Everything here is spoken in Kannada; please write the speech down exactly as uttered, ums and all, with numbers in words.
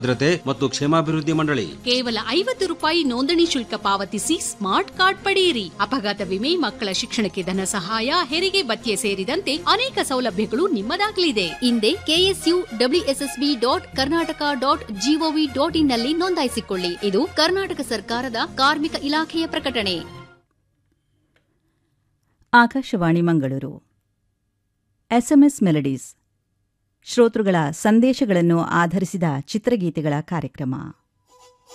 ಭದ್ರತೆ ಮತ್ತು ಕ್ಷೇಮಾಭಿವೃದ್ಧಿ ಮಂಡಳಿ. ಕೇವಲ ಐವತ್ತು ರೂಪಾಯಿ ನೋಂದಣಿ ಶುಲ್ಕ ಪಾವತಿಸಿ ಸ್ಮಾರ್ಟ್ ಕಾರ್ಡ್ ಪಡೆಯಿರಿ. ಅಪಘಾತ ವಿಮೆ, ಮಕ್ಕಳ ಶಿಕ್ಷಣಕ್ಕೆ ಧನ ಸಹಾಯ, ಹೆರಿಗೆ ಭತ್ಯೆ ಸೇರಿದಂತೆ ಅನೇಕ ಸೌಲಭ್ಯಗಳು ನಿಮ್ಮದಾಗಲಿದೆ. ಹಿಂದೆ KSU WSSB dot Karnataka dot gov dot in ನಲ್ಲಿ ನೋಂದಾಯಿಸಿಕೊಳ್ಳಿ. ಇದು ಕರ್ನಾಟಕ ಸರ್ಕಾರದ ಕಾರ್ಮಿಕ ಇಲಾಖೆಯ ಪ್ರಕಟಣೆ. ಆಕಾಶವಾಣಿ ಮಂಗಳೂರು. ಎಸ್ಎಂಎಸ್ ಮೆಲಡೀಸ್ ಶ್ರೋತೃಗಳ ಸಂದೇಶಗಳನ್ನು ಆಧರಿಸಿದ ಚಿತ್ರಗೀತೆಗಳ ಕಾರ್ಯಕ್ರಮ.